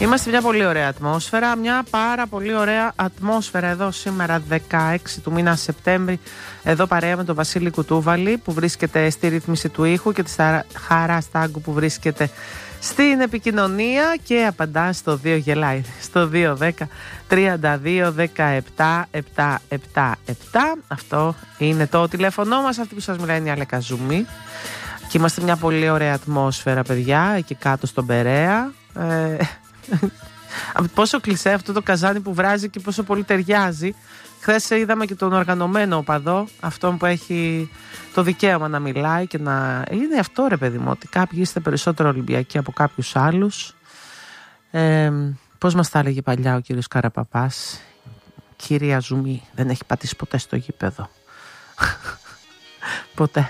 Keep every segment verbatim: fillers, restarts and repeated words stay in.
Είμαστε μια πολύ ωραία ατμόσφαιρα, μια πάρα πολύ ωραία ατμόσφαιρα εδώ σήμερα δεκαέξι του μήνα Σεπτέμβρη, εδώ παρέα με τον Βασίλη Κουτούβαλη που βρίσκεται στη ρύθμιση του ήχου και τη Χαρά Στάγκου που βρίσκεται στην επικοινωνία και απαντά στο δύο γελάει στο δύο δέκα τριάντα δύο δεκαεπτά επτακόσια εβδομήντα επτά. Αυτό είναι το τηλέφωνο μας. Αυτή που σας μιλάει είναι η Αλέκα Ζουμί και είμαστε μια πολύ ωραία ατμόσφαιρα, παιδιά, εκεί κάτω στον Περαία. ε, Πόσο κλισέ αυτό το καζάνι που βράζει και πόσο πολύ ταιριάζει. Χθες είδαμε και τον οργανωμένο οπαδό, αυτόν που έχει το δικαίωμα να μιλάει και να... Είναι αυτό, ρε παιδί μου, ότι κάποιοι είστε περισσότερο Ολυμπιακοί από κάποιους άλλους. ε, Πώς μας τα έλεγε παλιά ο κύριος Καραπαπάς? Κυρία Ζουμί, δεν έχει πατήσει ποτέ στο γήπεδο. Ποτέ.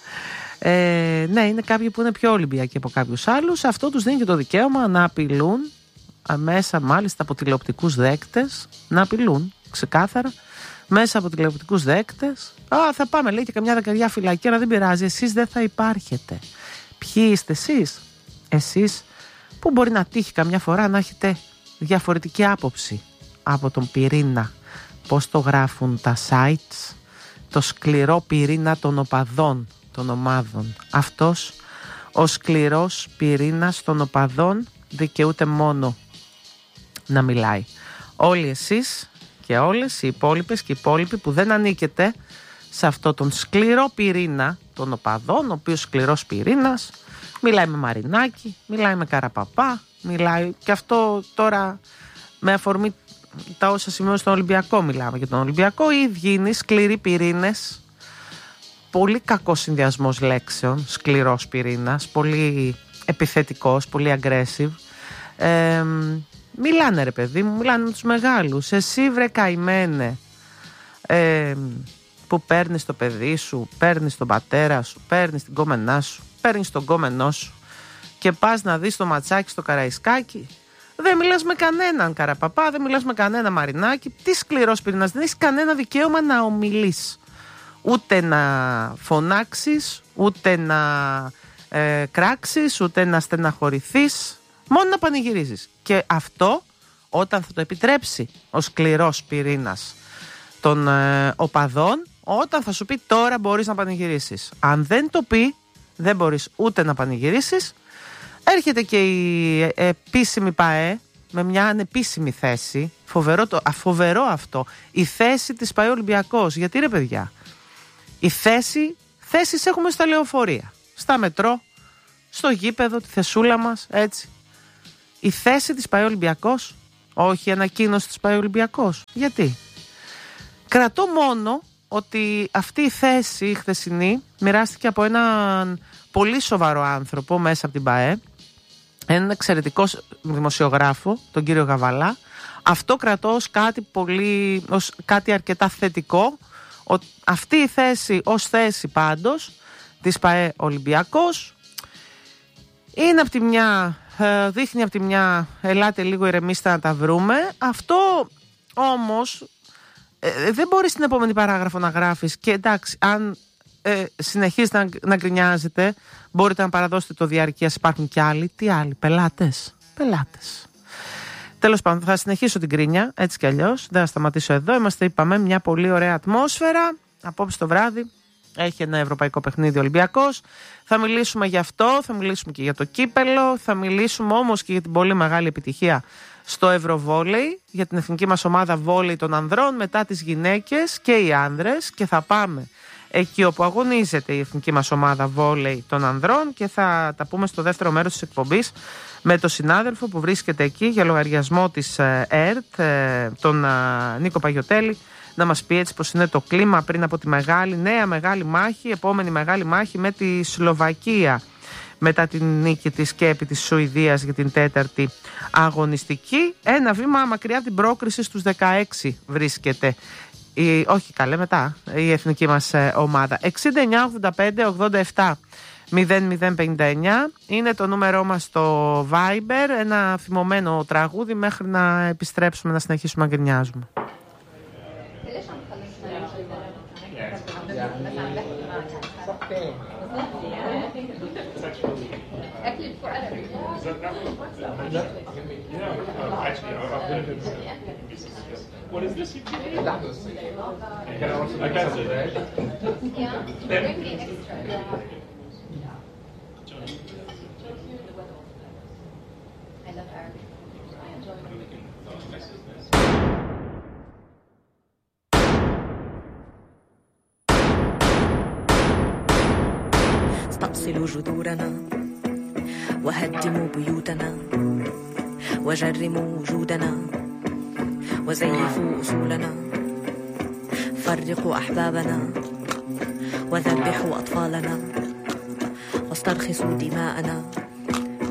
ε, Ναι, είναι κάποιοι που είναι πιο Ολυμπιακοί από κάποιους άλλους. Αυτό τους δίνει και το δικαίωμα να απειλούν μέσα, μάλιστα από τηλεοπτικούς δέκτες, να απειλούν ξεκάθαρα μέσα από τηλεοπτικούς δέκτες. Α, θα πάμε, λέει, και καμιά δεκαριά φυλακή, αλλά δεν πειράζει, εσείς δεν θα υπάρχετε. Ποιοι είστε εσείς? Εσείς που μπορεί να τύχει καμιά φορά να έχετε διαφορετική άποψη από τον πυρήνα, πώς το γράφουν τα sites, το σκληρό πυρήνα των οπαδών των ομάδων. Αυτός ο σκληρός πυρήνας των οπαδών δικαιούται μόνο να μιλάει. Όλοι εσείς και όλες οι υπόλοιπες και οι υπόλοιποι που δεν ανήκετε σε αυτό τον σκληρό πυρήνα των οπαδών, ο οποίος σκληρός πυρήνας μιλάει με Μαρινάκη, μιλάει με Καραπαπά, μιλάει και αυτό τώρα με αφορμή τα όσα σημαίνουν στον Ολυμπιακό. Μιλάμε για τον Ολυμπιακό. Οι ίδιοι είναι σκληροί πυρήνες. Πολύ κακός συνδυασμός λέξεων, σκληρός πυρήνας, πολύ επιθετικός, πολύ aggressive. ε, Μιλάνε, ρε παιδί μου, μιλάνε με τους μεγάλους. Εσύ, βρε καημένε, ε, που παίρνεις το παιδί σου, παίρνεις τον πατέρα σου, παίρνεις την κόμενά σου, παίρνεις τον κόμενό σου και πας να δεις το ματσάκι στο Καραϊσκάκι. Δεν μιλάς με κανέναν Καραπαπά, δεν μιλάς με κανένα Μαρινάκη. Τι σκληρός πυρήνας, δεν έχεις κανένα δικαίωμα να ομιλείς. Ούτε να φωνάξεις, ούτε να ε, κράξεις, ούτε να στεναχωρηθείς. Μόνο να πανηγυρίζεις. Και αυτό όταν θα το επιτρέψει ο σκληρός πυρήνας των ε, οπαδών, όταν θα σου πει τώρα μπορείς να πανηγυρίσεις. Αν δεν το πει, δεν μπορείς ούτε να πανηγυρίσεις. Έρχεται και η επίσημη ΠΑΕ με μια ανεπίσημη θέση. Φοβερό, το, φοβερό αυτό. Η θέση της ΠΑΕ Ολυμπιακός. Γιατί, ρε παιδιά, η θέση, θέσεις έχουμε στα λεωφορεία, στα μετρό, στο γήπεδο, τη θεσούλα μας, έτσι. Η θέση της ΠΑΕ Ολυμπιακός, όχι η ανακοίνωση της ΠΑΕ Ολυμπιακός. Γιατί? Κρατώ μόνο ότι αυτή η θέση η χθεσινή μοιράστηκε από έναν πολύ σοβαρό άνθρωπο μέσα από την ΠΑΕ, έναν εξαιρετικό δημοσιογράφο, τον κύριο Γαβαλά. Αυτό κρατώ ως κάτι, πολύ, ως κάτι αρκετά θετικό. Ο, αυτή η θέση ως θέση πάντως της ΠΑΕ Ολυμπιακός είναι από τη μια, δείχνει από τη μια ελάτε λίγο ηρεμήστε να τα βρούμε. Αυτό όμως ε, δεν μπορεί στην επόμενη παράγραφο να γράφεις και εντάξει, αν ε, συνεχίζετε να, να γκρινιάζετε, μπορείτε να παραδώσετε το διαρκείας, υπάρχουν και άλλοι. Τι άλλοι? Πελάτες. Πελάτες. Τέλος πάντων, θα συνεχίσω την γκρίνια, έτσι κι αλλιώς. Δεν θα σταματήσω εδώ. Είμαστε, είπαμε, μια πολύ ωραία ατμόσφαιρα. Απόψε το βράδυ έχει ένα ευρωπαϊκό παιχνίδι Ολυμπιακός. Θα μιλήσουμε γι' αυτό, θα μιλήσουμε και για το κύπελο. Θα μιλήσουμε όμως και για την πολύ μεγάλη επιτυχία στο Ευρωβόλεϊ, για την εθνική μας ομάδα βόλεϊ των ανδρών, μετά τις γυναίκες και οι άνδρες. Και θα πάμε εκεί όπου αγωνίζεται η εθνική μας ομάδα βόλεϊ των ανδρών και θα τα πούμε στο δεύτερο μέρος της εκπομπής με τον συνάδελφο που βρίσκεται εκεί για λογαριασμό της ΕΡΤ, τον Νίκο Παγιωτέλη, να μας πει έτσι πως είναι το κλίμα πριν από τη μεγάλη, νέα μεγάλη μάχη, επόμενη μεγάλη μάχη με τη Σλοβακία μετά την νίκη της και επί της Σουηδίας για την τέταρτη αγωνιστική. Ένα βήμα μακριά από την πρόκριση στους δεκαέξι βρίσκεται η, όχι καλέ μετά η εθνική μας ομάδα. εξήντα εννιά ογδόντα πέντε ογδόντα επτά μηδέν μηδέν πενήντα εννιά είναι το νούμερό μας στο Viber. Ένα θυμωμένο τραγούδι μέχρι να επιστρέψουμε να συνεχίσουμε να γκρινιάζουμε. What is this? I can't say that. I love Arabic. I enjoy it. استأصلوا جذورنا وهدموا بيوتنا وجرموا وجودنا وزيفوا أصولنا فرقوا أحبابنا وذبحوا أطفالنا واسترخصوا دماءنا